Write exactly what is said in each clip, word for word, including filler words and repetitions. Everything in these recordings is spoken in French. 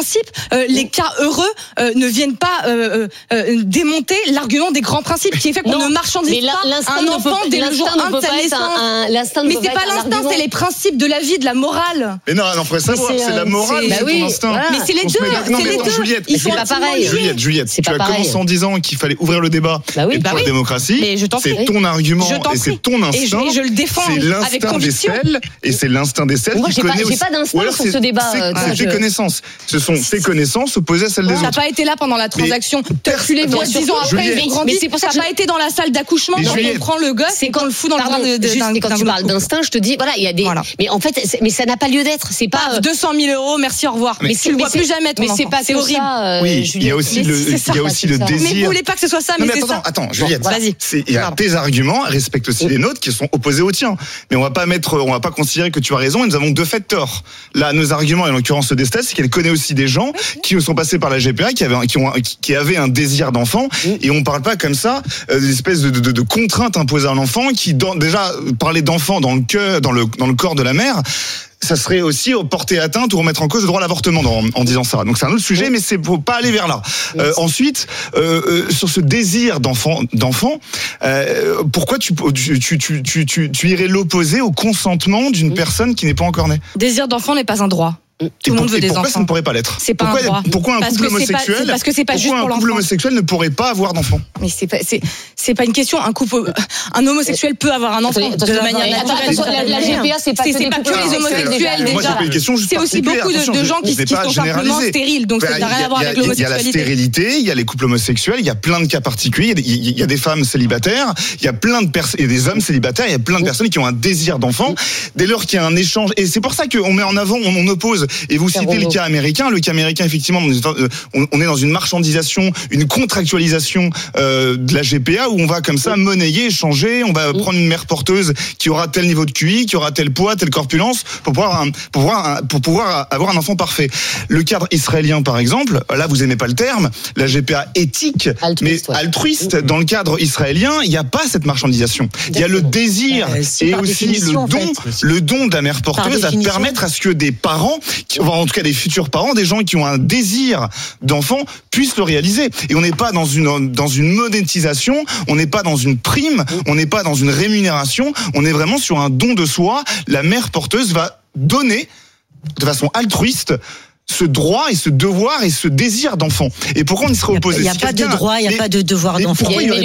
principes, euh, les cas heureux euh, ne viennent pas euh, euh, démonter l'argument des grands principes qui est fait qu'on non, ne marchandise pas un enfant dès le jour un de sa naissance. Mais c'est pas l'instinct, c'est les principes de la vie, de la morale. Mais non, non, faudrait savoir, c'est la morale, bah c'est oui, ton instinct. Voilà. Mais c'est les deux, non, c'est mais les attends, deux. Juliette, Ils sont pas pareil. Juliette, Juliette, tu as commencé en disant qu'il fallait ouvrir le débat bah oui, et pour bah la oui. démocratie. Mais je t'en c'est prie. ton argument et c'est ton instinct. Et je, et je le défends c'est avec l'instinct des conviction. selles et c'est l'instinct des selles moi, qui j'ai connaît pas, aussi. j'ai pas d'instinct sur ce débat. C'est, euh, c'est je... tes connaissances. Ce sont tes connaissances opposées à celles des T'as autres. pas été là pendant la transaction. Tu les vois dix ans après, ils ont grandi. T'as pas été dans la salle d'accouchement quand on prend le gosse et qu'on le fout dans le bain de. Juste quand tu parles d'instinct, je te dis, voilà, il y a des. Mais en fait, mais ça n'a pas lieu d'être. C'est pas deux cent mille euros. Merci, au revoir. Mais tu le vois plus jamais. Mais c'est pas c'est horrible. Oui, il y a aussi le, il y a aussi le désir. Mais vous voulez pas que ce soit ça, mais c'est ça. Attends, attends, Juliette. Vas-y. Il y a tes arguments, respecte aussi les nôtres qui sont opposés aux tiens. Mais on va pas mettre, on va pas considérer que tu as raison et nous avons deux faits de tort. Là, nos arguments, et en l'occurrence ceux d'Estelle, c'est qu'elle connaît aussi des gens qui sont passés par la G P A, qui avaient, qui ont, qui avaient un désir d'enfant. Et on parle pas comme ça euh, des espèces de, de, de contraintes imposées à l'enfant qui, dans, déjà, parler d'enfant dans le cœur, dans le, dans le corps de la mère. Ça serait aussi porter atteinte ou remettre en cause le droit à l'avortement dans, en disant ça. Donc c'est un autre sujet, mais c'est faut pas aller vers là. Euh, ensuite, euh, euh, sur ce désir d'enfant, d'enfant, euh, pourquoi tu tu, tu tu tu tu tu irais l'opposer au consentement d'une personne qui n'est pas encore née? Désir d'enfant n'est pas un droit. Tout le monde veut des enfants. Pourquoi ça ne pourrait pas l'être? C'est pas pourquoi, un droit. Pourquoi un parce couple que homosexuel c'est pas, parce que c'est pas juste pour un couple l'enfant. homosexuel ne pourrait pas avoir d'enfant? Mais c'est pas c'est c'est pas une question. Un couple, un homosexuel peut avoir un enfant attends, de attends, manière attends, naturelle. attends, la, la G P A c'est pas, c'est, que, c'est pas que les homosexuels déjà. Moi, c'est pas une question juste c'est aussi beaucoup de, de gens qui, qui sont simplement stériles. Donc ça n'a rien à voir avec l'homosexualité. Il y a la stérilité, il y a les couples homosexuels, il y a plein de cas particuliers. Il y a des femmes célibataires, il y a plein de personnes, il y a des hommes célibataires, il y a plein de personnes qui ont un désir d'enfant. Dès lors qu'il y a un échange, et c'est pour ça qu'on met en avant, on oppose. Et vous citez le cas américain, le cas américain, effectivement, on est dans une marchandisation, une contractualisation euh, de la G P A où on va comme ça monnayer, échanger, on va prendre une mère porteuse qui aura tel niveau de Q I, qui aura tel poids, telle corpulence pour pouvoir, pour pouvoir, pour pouvoir avoir un enfant parfait. Le cadre israélien, par exemple, là vous aimez pas le terme, la G P A éthique, altruiste, mais ouais. altruiste, dans le cadre israélien, il n'y a pas cette marchandisation. Il y a le désir euh, et aussi le don, en fait. le don de la mère porteuse à permettre à ce que des parents, en tout cas des futurs parents, des gens qui ont un désir d'enfant puissent le réaliser. Et on n'est pas dans une dans une monétisation, on n'est pas dans une prime, on n'est pas dans une rémunération, on est vraiment sur un don de soi. La mère porteuse va donner de façon altruiste ce droit et ce devoir et ce désir d'enfant. Et pourquoi on y serait opposé? Il n'y a, a pas de droit, il n'y a pas de devoir d'enfant. Il y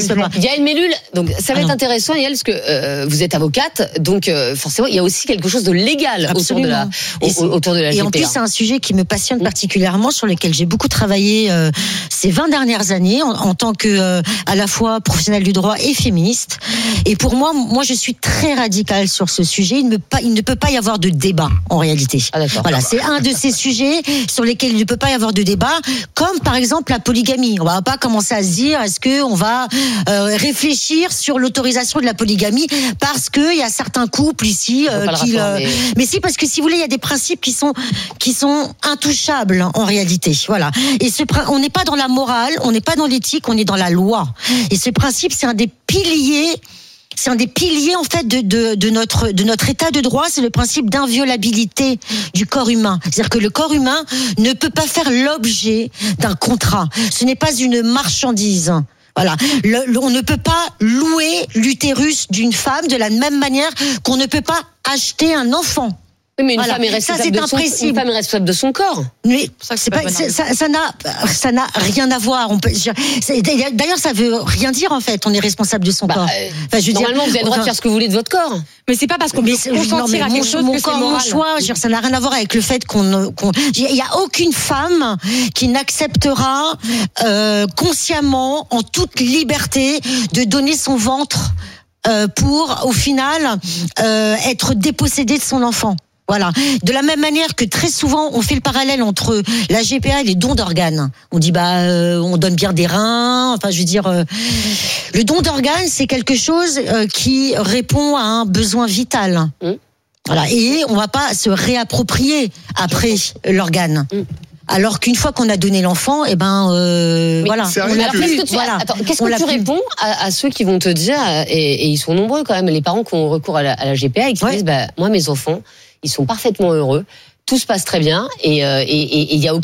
a une Mélule, donc ça va être intéressant, Yael, parce que euh, vous êtes avocate, donc euh, forcément, il y a aussi quelque chose de légal autour de la, au, autour de la G P A. Et en plus, c'est un sujet qui me passionne particulièrement, sur lequel j'ai beaucoup travaillé euh, ces vingt dernières années, en, en tant que euh, à la fois professionnelle du droit et féministe. Et pour moi, moi, je suis très radicale sur ce sujet. Il ne, pas, il ne peut pas y avoir de débat, en réalité. Ah, voilà, c'est un de ces sujets sur lesquels il ne peut pas y avoir de débat, comme par exemple la polygamie. On va pas commencer à se dire est-ce que on va euh, réfléchir sur l'autorisation de la polygamie parce que il y a certains couples ici euh, qui euh, mais... mais si, parce que si vous voulez, il y a des principes qui sont qui sont intouchables en réalité. Voilà. Et ce on n'est pas dans la morale, on n'est pas dans l'éthique, on est dans la loi. Et ce principe, c'est un des piliers C'est un des piliers en fait de, de, de notre de notre état de droit, c'est le principe d'inviolabilité du corps humain. C'est-à-dire que le corps humain ne peut pas faire l'objet d'un contrat. Ce n'est pas une marchandise. Voilà, le, le, on ne peut pas louer l'utérus d'une femme de la même manière qu'on ne peut pas acheter un enfant. Oui, mais une, voilà. femme est responsable ça, de son, une femme est responsable de son corre. Mais ça, c'est pas, c'est, ça, ça n'a, ça n'a rien à voir. On peut, c'est, d'ailleurs, ça veut rien dire en fait. On est responsable de son bah, corps. Enfin, je veux normalement, dire, vous avez le droit enfin, de faire ce que vous voulez de votre corps. Mais c'est pas parce qu'on peut consentir à quelque chose mon que corps, c'est moral. Mon choix, je veux dire, ça n'a rien à voir avec le fait qu'on, qu'on, il y a aucune femme qui n'acceptera euh, consciemment, en toute liberté, de donner son ventre euh, pour, au final, euh, être dépossédée de son enfant. Voilà. De la même manière que très souvent on fait le parallèle entre la G P A et les dons d'organes. On dit bah euh, on donne bien des reins. Enfin je veux dire, euh, le don d'organes c'est quelque chose euh, qui répond à un besoin vital. Mmh. Voilà. Et on va pas se réapproprier après l'organe. Mmh. Alors qu'une fois qu'on a donné l'enfant, eh ben euh, mais voilà. On l'a plus. Qu'est-ce que tu, voilà. Attends, qu'est-ce que tu réponds à, à ceux qui vont te dire, et, et ils sont nombreux quand même, les parents qui ont recours à la, à la G P A et qui ouais. disent bah moi mes enfants ils sont parfaitement heureux, tout se passe très bien et il euh, et, et, et y a aucun